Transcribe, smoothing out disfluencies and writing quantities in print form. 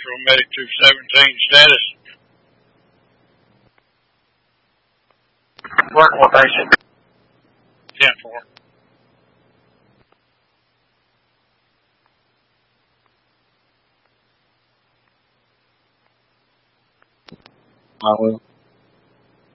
Central Medic 217 status. Work location. 10-4. I will.